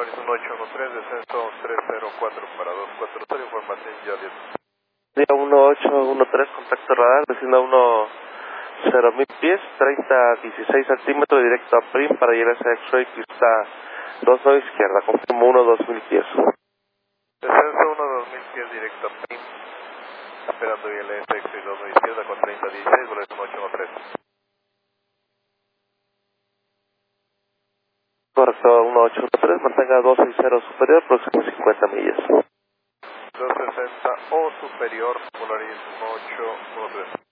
Polaris 1813, descenso 304 para 240, información Joliet. Día 1813, contacto radar, desciendo a 10.000 pies, 30-16 centímetros, directo a PRIM para llegar a X-Ray, pista 29 izquierda, confirmo 1-2000 pies. Descenso 1-2000 pies, directo a PRIM, esperando ILS X-Ray 29 izquierda con 30-16, Polaris 1813. Correcto, 1813, mantenga 260 superior, próximo 50 millas. 260 o superior, Polaris 1813.